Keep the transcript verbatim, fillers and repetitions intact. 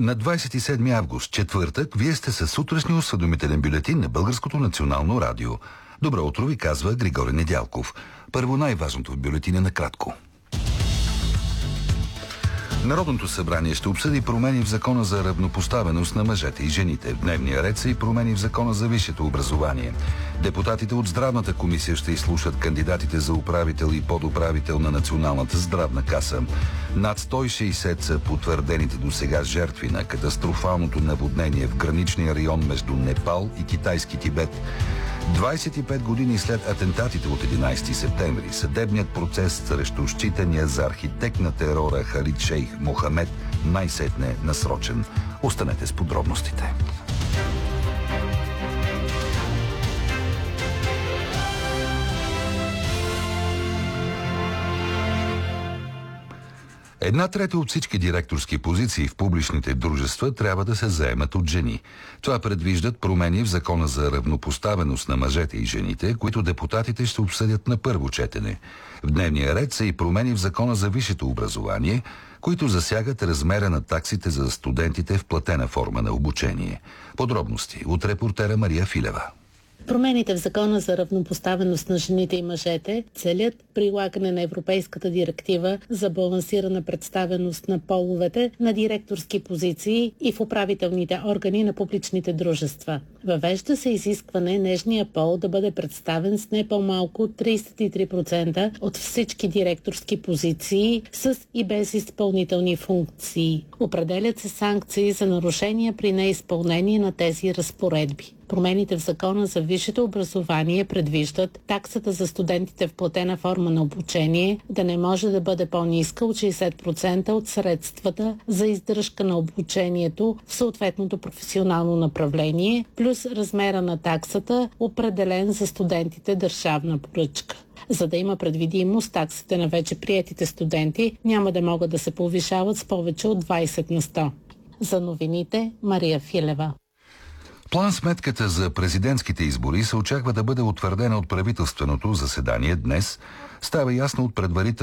на двадесет и седми август, четвъртък, вие сте със сутрешния осведомителен бюлетин на Българското национално радио. Добро утро ви казва Григорий Недялков. Първо най-важното в бюлетина накратко. Народното събрание ще обсъди промени в Закона за равнопоставеност на мъжете и жените. В дневния ред са и промени в Закона за висшето образование. Депутатите от Здравната комисия ще изслушат кандидатите за управител и подуправител на Националната здравна каса. Над сто и шейсет са потвърдените досега жертви на катастрофалното наводнение в граничния район между Непал и китайски Тибет. двадесет и пет години след атентатите от единадесети септември, съдебният процес срещу считания за архитект на терора Халид Шейх Мохамед най-сетне насрочен. Останете с подробностите. Една трета от всички директорски позиции в публичните дружества трябва да се заемат от жени. Това предвиждат промени в Закона за равнопоставеност на мъжете и жените, които депутатите ще обсъдят на първо четене. В дневния ред са и промени в Закона за висшето образование, които засягат размера на таксите за студентите в платена форма на обучение. Подробности от репортера Мария Филева. Промените в Закона за равнопоставеност на жените и мъжете целят прилагане на Европейската директива за балансирана представеност на половете на директорски позиции и в управителните органи на публичните дружества. Въвежда се изискване нежния пол да бъде представен с не по-малко от тридесет и три процента от всички директорски позиции с и без изпълнителни функции. Определят се санкции за нарушения при неизпълнение на тези разпоредби. Промените в Закона за висшето образование предвиждат таксата за студентите в платена форма на обучение да не може да бъде по-ниска от шейсет процента от средствата за издръжка на обучението в съответното професионално направление, плюс размера на таксата, определен за студентите държавна поръчка. За да има предвидимост, таксите на вече приетите студенти няма да могат да се повишават с повече от двадесет на сто. За новините, Мария Филева. План-сметката за президентските избори се очаква да бъде утвърдена от правителственото заседание днес. Става ясно от предварително